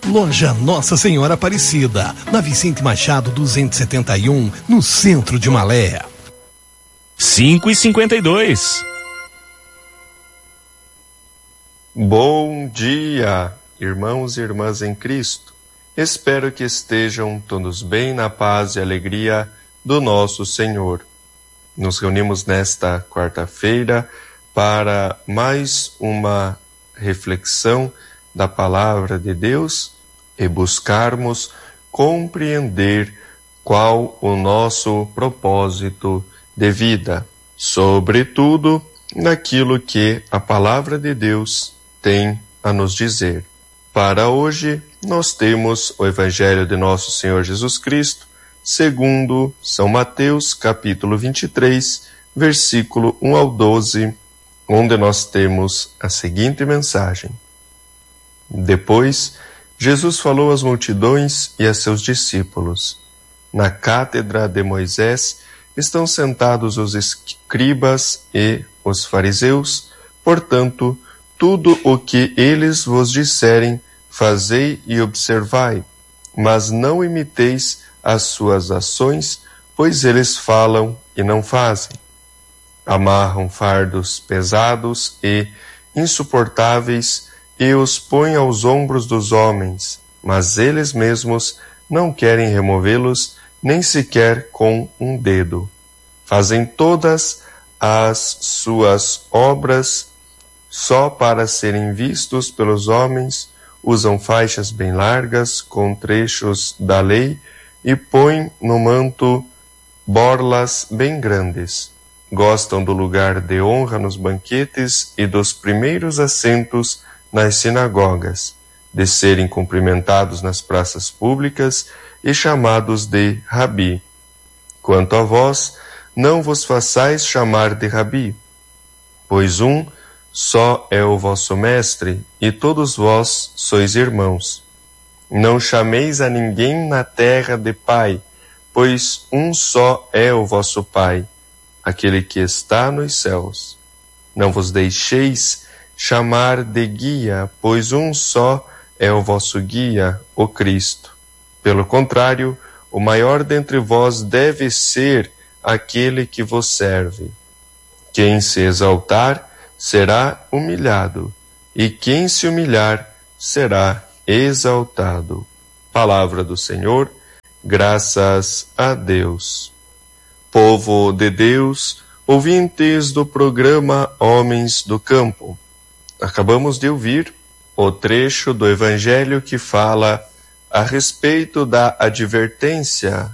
Loja Nossa Senhora Aparecida, na Vicente Machado 271, no centro de Malé. 5:52. Bom dia, irmãos e irmãs em Cristo. Espero que estejam todos bem na paz e alegria do nosso Senhor. Nos reunimos nesta quarta-feira para mais uma reflexão da Palavra de Deus e buscarmos compreender qual o nosso propósito de vida, sobretudo naquilo que a Palavra de Deus tem a nos dizer. Para hoje, nós temos o Evangelho de nosso Senhor Jesus Cristo, segundo São Mateus, capítulo 23, versículo 1 ao 12, onde nós temos a seguinte mensagem. Depois, Jesus falou às multidões e a seus discípulos. Na cátedra de Moisés estão sentados os escribas e os fariseus, portanto, tudo o que eles vos disserem, fazei e observai, mas não imiteis as suas ações, pois eles falam e não fazem. Amarram fardos pesados e insuportáveis e os põem aos ombros dos homens, mas eles mesmos não querem removê-los nem sequer com um dedo. Fazem todas as suas obras só para serem vistos pelos homens, usam faixas bem largas com trechos da lei e põem no manto borlas bem grandes. Gostam do lugar de honra nos banquetes e dos primeiros assentos nas sinagogas, de serem cumprimentados nas praças públicas e chamados de Rabi. Quanto a vós, não vos façais chamar de Rabi, pois um só é o vosso mestre, e todos vós sois irmãos. Não chameis a ninguém na terra de pai, pois um só é o vosso Pai, aquele que está nos céus. Não vos deixeis chamar de guia, pois um só é o vosso guia, o Cristo. Pelo contrário, o maior dentre vós deve ser aquele que vos serve. Quem se exaltar será humilhado, e quem se humilhar será exaltado. Palavra do Senhor, graças a Deus. Povo de Deus, ouvintes do programa Homens do Campo, acabamos de ouvir o trecho do Evangelho que fala a respeito da advertência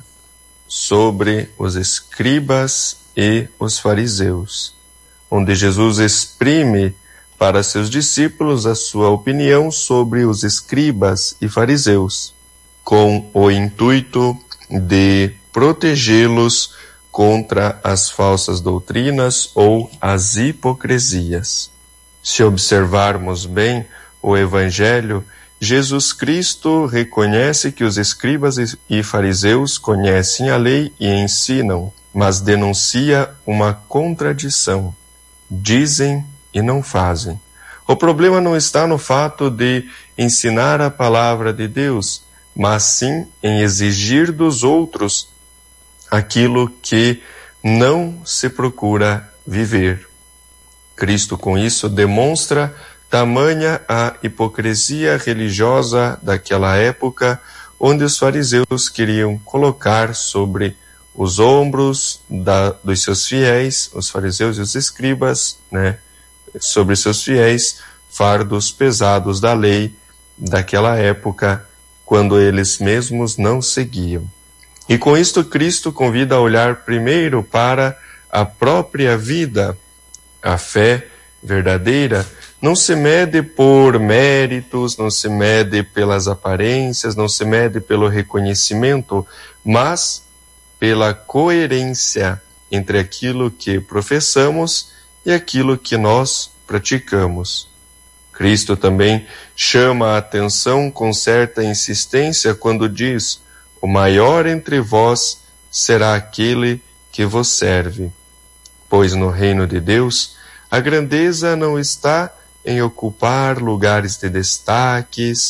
sobre os escribas e os fariseus, onde Jesus exprime para seus discípulos a sua opinião sobre os escribas e fariseus, com o intuito de protegê-los contra as falsas doutrinas ou as hipocrisias. Se observarmos bem o Evangelho, Jesus Cristo reconhece que os escribas e fariseus conhecem a lei e ensinam, mas denuncia uma contradição. Dizem e não fazem. O problema não está no fato de ensinar a palavra de Deus, mas sim em exigir dos outros aquilo que não se procura viver. Cristo, com isso, demonstra tamanha a hipocrisia religiosa daquela época, onde os fariseus queriam colocar sobre os ombros dos seus fiéis, os fariseus e os escribas, sobre seus fiéis, fardos pesados da lei daquela época, quando eles mesmos não seguiam. E com isto Cristo convida a olhar primeiro para a própria vida. A fé verdadeira não se mede por méritos, não se mede pelas aparências, não se mede pelo reconhecimento, mas pela coerência entre aquilo que professamos e aquilo que nós praticamos. Cristo também chama a atenção com certa insistência quando diz: o maior entre vós será aquele que vos serve. Pois no reino de Deus, a grandeza não está em ocupar lugares de destaques,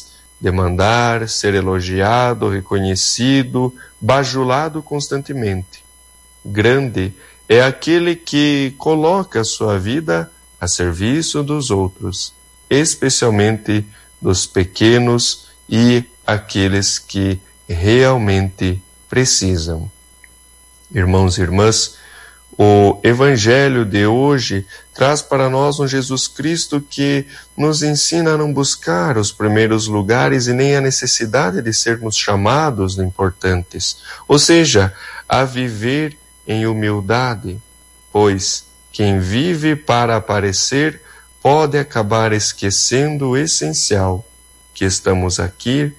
demandar ser elogiado, reconhecido, bajulado constantemente. Grande é aquele que coloca a sua vida a serviço dos outros, especialmente dos pequenos e aqueles que realmente precisam. Irmãos e irmãs, o Evangelho de hoje traz para nós um Jesus Cristo que nos ensina a não buscar os primeiros lugares e nem a necessidade de sermos chamados de importantes, ou seja, a viver em humildade, pois quem vive para aparecer pode acabar esquecendo o essencial, que estamos aqui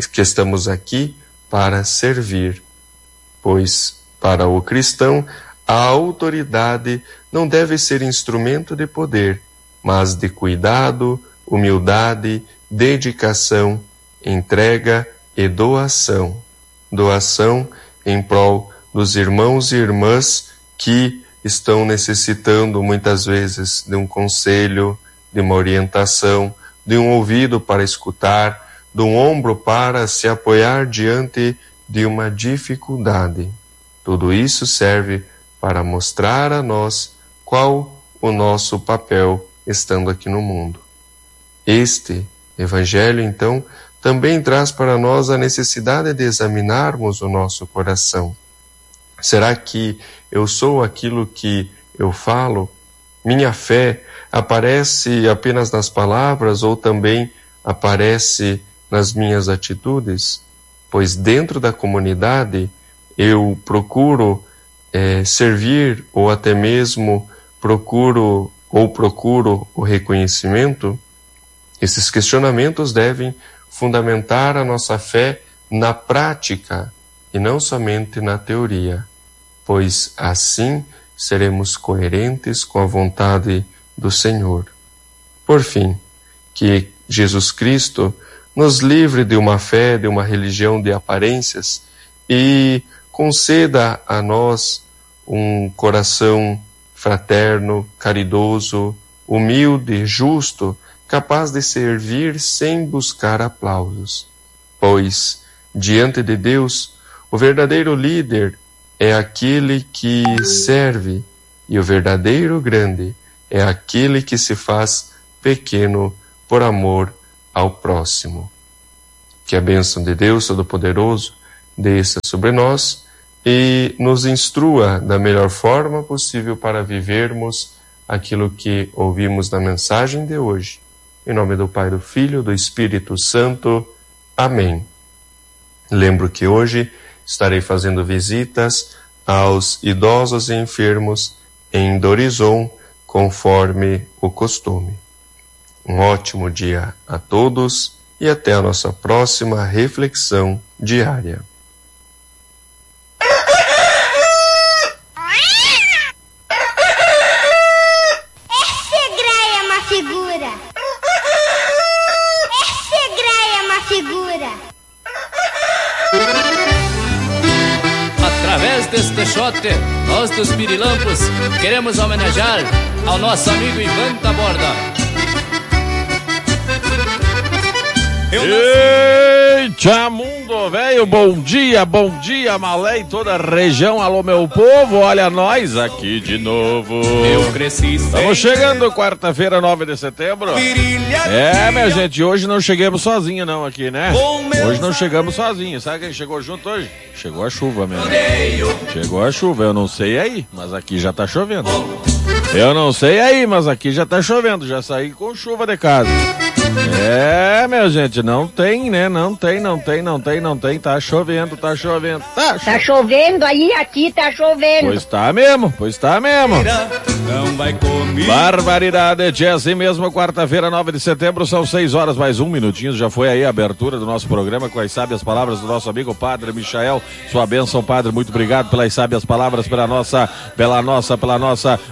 para servir, pois para o cristão a autoridade não deve ser instrumento de poder, mas de cuidado, humildade, dedicação, entrega e doação. Doação em prol dos irmãos e irmãs que estão necessitando muitas vezes de um conselho, de uma orientação, de um ouvido para escutar, de um ombro para se apoiar diante de uma dificuldade. Tudo isso serve para mostrar a nós qual o nosso papel estando aqui no mundo. Este Evangelho, então, também traz para nós a necessidade de examinarmos o nosso coração. Será que eu sou aquilo que eu falo? Minha fé aparece apenas nas palavras ou também aparece nas minhas atitudes? Pois dentro da comunidade eu procuro servir ou até mesmo procuro o reconhecimento? Esses questionamentos devem fundamentar a nossa fé na prática e não somente na teoria, pois assim seremos coerentes com a vontade do Senhor. Por fim, que Jesus Cristo nos livre de uma fé, de uma religião de aparências e conceda a nós um coração fraterno, caridoso, humilde, justo, capaz de servir sem buscar aplausos. Pois, diante de Deus, o verdadeiro líder é aquele que serve, e o verdadeiro grande é aquele que se faz pequeno por amor ao próximo. Que a bênção de Deus Todo-Poderoso desça sobre nós e nos instrua da melhor forma possível para vivermos aquilo que ouvimos na mensagem de hoje. Em nome do Pai, do Filho e do Espírito Santo. Amém. Lembro que hoje estarei fazendo visitas aos idosos e enfermos em Dorizon, conforme o costume. Um ótimo dia a todos e até a nossa próxima reflexão diária. Através deste shot, nós dos Pirilampos queremos homenagear ao nosso amigo Ivan Taborda. Eita, mundo velho, bom dia, Malé e toda a região, alô meu povo, olha nós aqui de novo. Eu cresci. Estamos chegando quarta-feira, 9 de setembro. Minha gente, hoje não chegamos sozinhos não aqui, né? Hoje não chegamos sozinhos, sabe quem chegou junto hoje? Chegou a chuva mesmo. Chegou a chuva, eu não sei aí, mas aqui já tá chovendo. Eu não sei aí, mas aqui já tá chovendo, já saí com chuva de casa. Minha gente, não tem, né? Não tem, tá chovendo. Tá chovendo aí, aqui tá chovendo. Pois tá mesmo. Não vai comer. Barbaridade, é assim mesmo, quarta-feira, 9 de setembro, são 6 horas mais um minutinho, já foi aí a abertura do nosso programa com as sábias palavras do nosso amigo Padre Michael. Sua bênção, Padre, muito obrigado pelas sábias palavras, pela nossa oração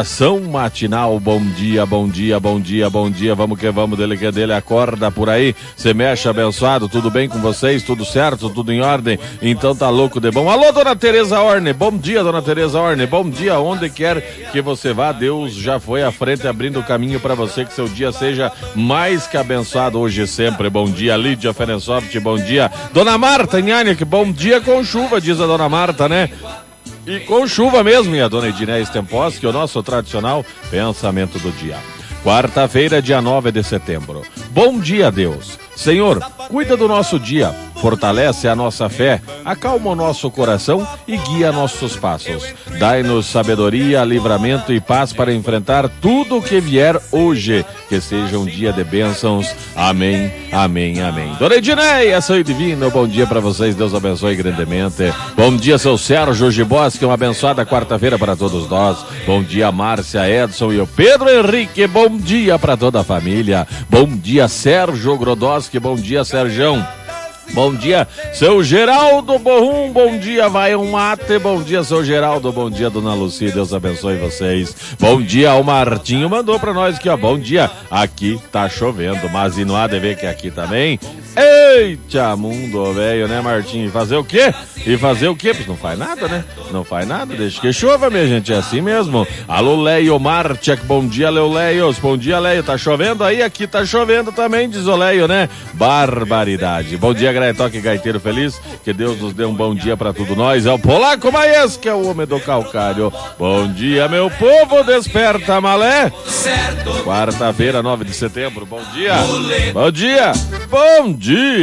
oração matinal. Bom dia, bom dia, bom dia, bom dia. Vamos que vamos, dele que dele, acorda por aí. Você mexe, abençoado, tudo bem com vocês? Tudo certo? Tudo em ordem? Então tá louco de bom. Alô, dona Tereza Orne. Bom dia, dona Tereza Orne. Bom dia, onde quer que você vá, Deus já foi à frente abrindo o caminho para você, que seu dia seja mais que abençoado hoje e sempre. Bom dia, Lídia Ferensoft, bom dia. Dona Marta Inhanek, bom dia com chuva, diz a dona Marta, né? E com chuva mesmo, e a dona Edneia Stempos, que é o nosso tradicional pensamento do dia. Quarta-feira, dia 9 de setembro. Bom dia, Deus. Senhor, cuida do nosso dia, fortalece a nossa fé, acalma o nosso coração e guia nossos passos. Dai-nos sabedoria, livramento e paz para enfrentar tudo o que vier hoje. Que seja um dia de bênçãos. Amém, amém, amém. Dona Edneia, São Divino, bom dia para vocês, Deus abençoe grandemente. Bom dia, seu Sérgio Giboschi, uma abençoada quarta-feira para todos nós. Bom dia, Márcia, Edson e o Pedro Henrique, bom dia para toda a família. Bom dia, Sérgio Grodowski, bom dia, Serjão. Bom dia, seu Geraldo Borrum, bom dia, vai um mate, bom dia, seu Geraldo, bom dia, dona Lucia, Deus abençoe vocês. Bom dia, o Martinho mandou pra nós aqui, ó, bom dia, aqui tá chovendo, mas e não há de ver que aqui também. Eita, mundo velho, né, Martinho? E fazer o quê? E fazer o quê? Pois não faz nada, né? Não faz nada, deixa que chova, minha gente, é assim mesmo. Alô, Leio Martiak, bom dia, Leoleios, bom dia, Leio, tá chovendo aí? Aqui tá chovendo também, diz o Leio, né? Barbaridade. Bom dia, Gaitoque Gaiteiro Feliz, que Deus nos dê um bom dia pra tudo nós. É o Polaco Maes, que é o homem do calcário. Bom dia, meu povo, desperta, malé. Quarta-feira, 9 de setembro, bom dia. Bom dia. Bom dia.